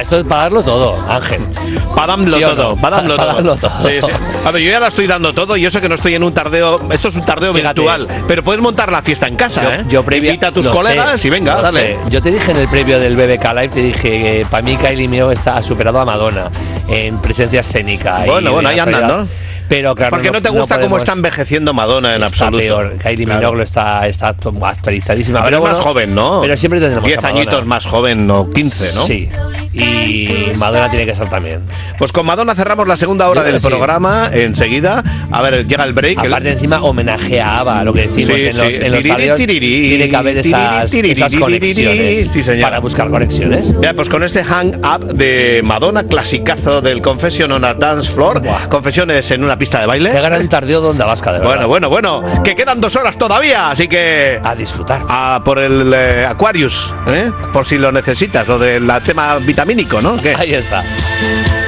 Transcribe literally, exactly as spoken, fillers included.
esto es para darlo todo, Ángel. Para darlo ¿Sí o todo, no? para darlo Pa- pa todo. darlo todo. Sí, sí. A ver, yo ya la estoy dando todo y yo sé que no estoy en un tardeo. Esto es un tardeo Fíjate. virtual, pero puedes montar la fiesta en casa, Yo, ¿eh? yo previa, Invita a tus lo colegas sé, y venga, lo dale. sé. Yo te dije en el previo del B B K Live, te dije que para mí Kylie Minogue está ha superado a Madonna en presencia escénica. Bueno, y bueno, en ahí andan, actualidad. ¿no? Pero claro, Porque no te gusta cómo podemos- está envejeciendo Madonna en está absoluto. peor. Kylie Claro. Minogue lo está, está actualizadísima. A ver, pero es más bueno, joven, ¿no? Pero siempre tendremos diez a Madonna. añitos más joven, o quince, ¿no? Sí. Y Madonna tiene que ser también. Pues con Madonna cerramos la segunda hora Yo creo del que sí. programa enseguida. A ver, llega el break. el- Aparte, encima, homenaje a ABBA, lo que decimos Sí, en los, sí. en los Tiriri, barrios. tiriri, Tiene que haber esas, tiriri, esas tiriri, conexiones sí, señor. para buscar conexiones. Ya, pues con este hang up de Madonna, clasicazo del Confession on a Dance Floor. Buah. Confesiones en una pista de baile. Qué gran tardeo de Onda Vasca, de verdad. Bueno, bueno, bueno. Que quedan dos horas todavía, así que. A disfrutar. A por el eh, Aquarius, ¿eh? Por si lo necesitas, lo del tema vitamínico, ¿no? ¿Qué? Ahí está.